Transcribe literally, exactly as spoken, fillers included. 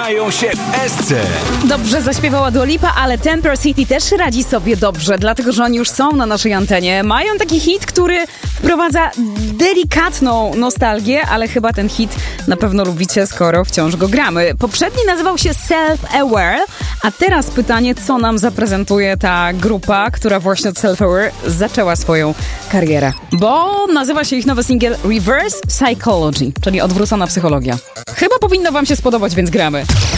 witają się w Esce. Dobrze zaśpiewała Dua Lipa, ale Temper City też radzi sobie dobrze, dlatego że oni już są na naszej antenie. Mają taki hit, który wprowadza delikatną nostalgię, ale chyba ten hit na pewno lubicie, skoro wciąż go gramy. Poprzedni nazywał się Self-Aware, a teraz pytanie, co nam zaprezentuje ta grupa, która właśnie od Self-Aware zaczęła swoją karierę. Bo nazywa się ich nowy singiel Reverse Psychology, czyli odwrócona psychologia. Chyba powinno wam się spodobać, więc gramy.